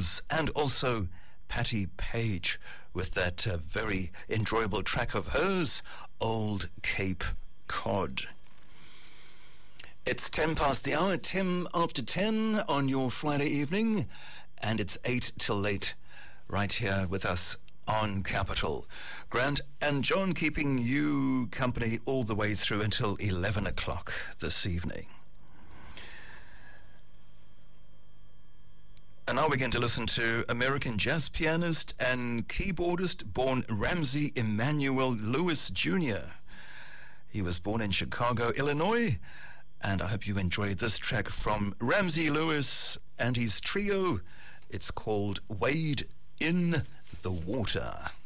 Rose, and also Patti Page with that very enjoyable track of hers, Old Cape Cod. It's 10 past the hour, 10 after 10 on your Friday evening, and it's 8 till late right here with us on Capital. Grant and John keeping you company all the way through until 11 o'clock this evening. And now we're going to listen to American jazz pianist and keyboardist born Ramsey Emmanuel Lewis Jr. He was born in Chicago, Illinois, and I hope you enjoyed this track from Ramsey Lewis and his trio. It's called Wade in the Water.